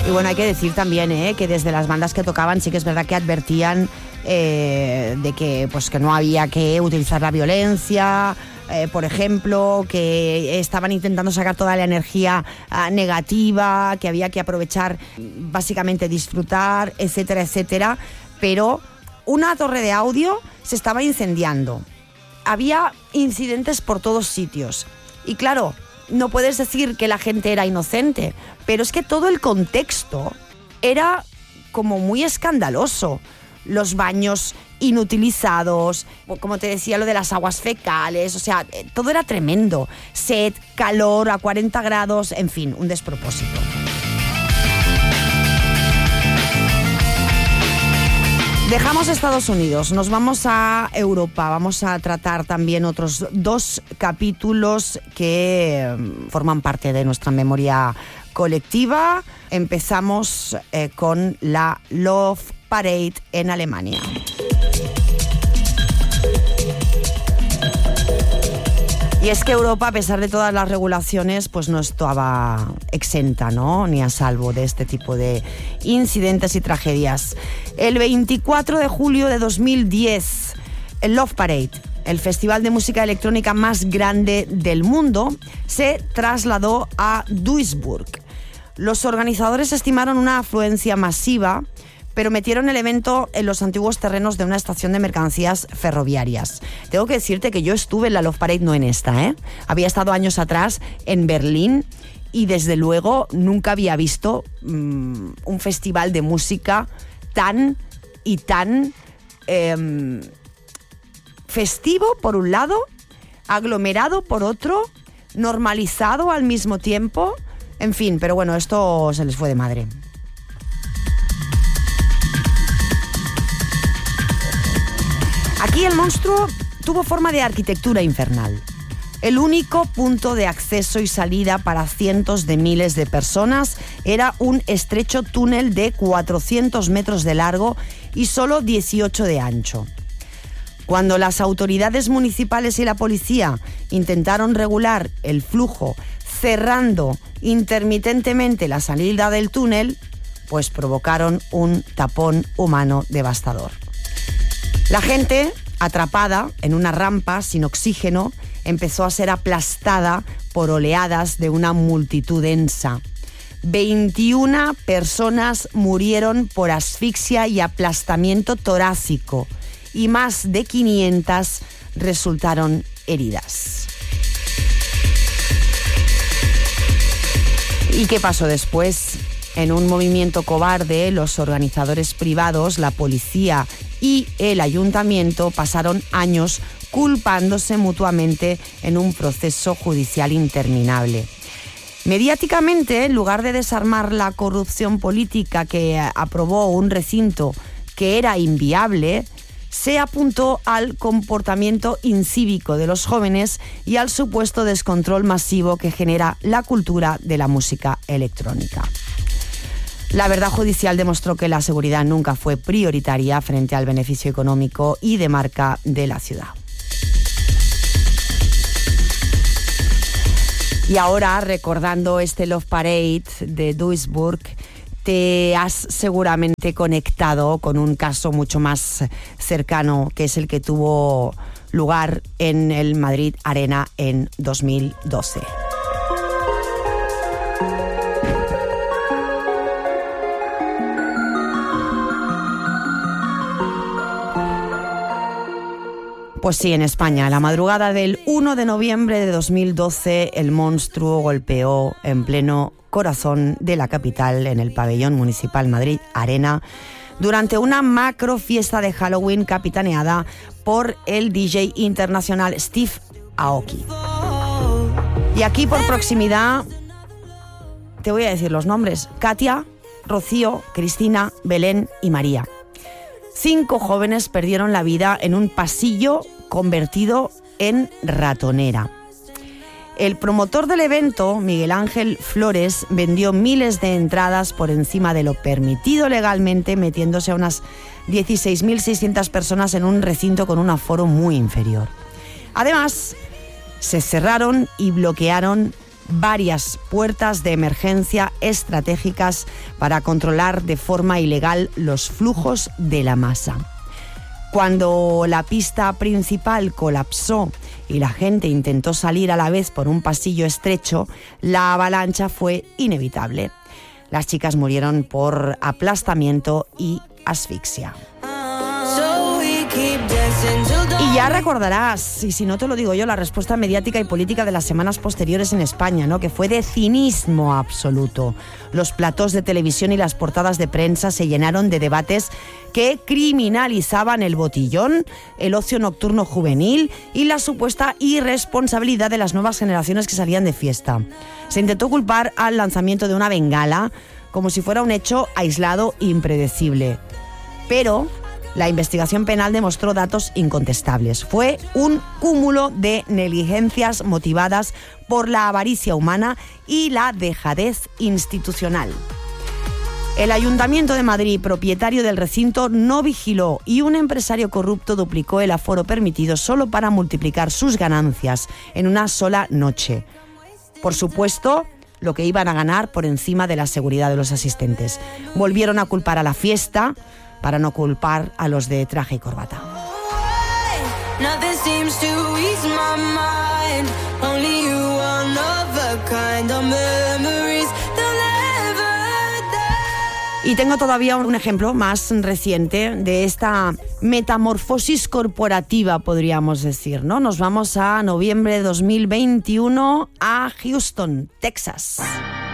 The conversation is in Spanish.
Y bueno, hay que decir también que desde las bandas que tocaban sí que es verdad que advertían de que, pues, que no había que utilizar la violencia, por ejemplo, que estaban intentando sacar toda la energía negativa, que había que aprovechar, básicamente disfrutar, etcétera, etcétera. Pero una torre de audio se estaba incendiando. Había incidentes por todos sitios. Y claro, no puedes decir que la gente era inocente, pero es que todo el contexto era como muy escandaloso. Los baños inutilizados, como te decía, lo de las aguas fecales, o sea, todo era tremendo. Sed, calor a 40 grados, en fin, un despropósito. Dejamos Estados Unidos, nos vamos a Europa, vamos a tratar también otros 2 capítulos que forman parte de nuestra memoria colectiva. Empezamos con la Love Parade en Alemania. Y es que Europa, a pesar de todas las regulaciones, pues no estaba exenta, ¿no? Ni a salvo de este tipo de incidentes y tragedias. El 24 de julio de 2010, el Love Parade, el festival de música electrónica más grande del mundo, se trasladó a Duisburg. Los organizadores estimaron una afluencia masiva, pero metieron el evento en los antiguos terrenos de una estación de mercancías ferroviarias. Tengo que decirte que yo estuve en la Love Parade, no en esta, Había estado años atrás en Berlín y desde luego nunca había visto un festival de música tan festivo por un lado, aglomerado por otro, normalizado al mismo tiempo. En fin, pero bueno, esto se les fue de madre. Aquí el monstruo tuvo forma de arquitectura infernal. El único punto de acceso y salida para cientos de miles de personas era un estrecho túnel de 400 metros de largo y solo 18 de ancho. Cuando las autoridades municipales y la policía intentaron regular el flujo cerrando intermitentemente la salida del túnel, pues provocaron un tapón humano devastador. La gente, atrapada en una rampa sin oxígeno, empezó a ser aplastada por oleadas de una multitud densa. 21 personas murieron por asfixia y aplastamiento torácico y más de 500 resultaron heridas. ¿Y qué pasó después? En un movimiento cobarde, los organizadores privados, la policía y el ayuntamiento pasaron años culpándose mutuamente en un proceso judicial interminable. Mediáticamente, en lugar de desarmar la corrupción política que aprobó un recinto que era inviable, se apuntó al comportamiento incívico de los jóvenes y al supuesto descontrol masivo que genera la cultura de la música electrónica. La verdad judicial demostró que la seguridad nunca fue prioritaria frente al beneficio económico y de marca de la ciudad. Y ahora, recordando este Love Parade de Duisburg, te has seguramente conectado con un caso mucho más cercano, que es el que tuvo lugar en el Madrid Arena en 2012. Pues sí, en España, la madrugada del 1 de noviembre de 2012, el monstruo golpeó en pleno corazón de la capital, en el pabellón municipal Madrid Arena, durante una macro fiesta de Halloween capitaneada por el DJ internacional Steve Aoki. Y aquí, por proximidad, te voy a decir los nombres: Katia, Rocío, Cristina, Belén y María. 5 jóvenes perdieron la vida en un pasillo convertido en ratonera. El promotor del evento, Miguel Ángel Flores, vendió miles de entradas por encima de lo permitido legalmente, metiéndose a unas 16.600 personas en un recinto con un aforo muy inferior. Además, se cerraron y bloquearon varias puertas de emergencia estratégicas para controlar de forma ilegal los flujos de la masa. Cuando la pista principal colapsó y la gente intentó salir a la vez por un pasillo estrecho, la avalancha fue inevitable. Las chicas murieron por aplastamiento y asfixia. Y ya recordarás, y si no te lo digo yo, la respuesta mediática y política de las semanas posteriores en España, ¿no? Que fue de cinismo absoluto. Los platós de televisión y las portadas de prensa se llenaron de debates que criminalizaban el botellón, el ocio nocturno juvenil y la supuesta irresponsabilidad de las nuevas generaciones que salían de fiesta. Se intentó culpar al lanzamiento de una bengala como si fuera un hecho aislado e impredecible. Pero la investigación penal demostró datos incontestables. Fue un cúmulo de negligencias motivadas por la avaricia humana y la dejadez institucional. El Ayuntamiento de Madrid, propietario del recinto, no vigiló y un empresario corrupto duplicó el aforo permitido solo para multiplicar sus ganancias en una sola noche. Por supuesto, lo que iban a ganar por encima de la seguridad de los asistentes. Volvieron a culpar a la fiesta para no culpar a los de traje y corbata. Y tengo todavía un ejemplo más reciente de esta metamorfosis corporativa, podríamos decir, ¿no? Nos vamos a noviembre de 2021 a Houston, Texas.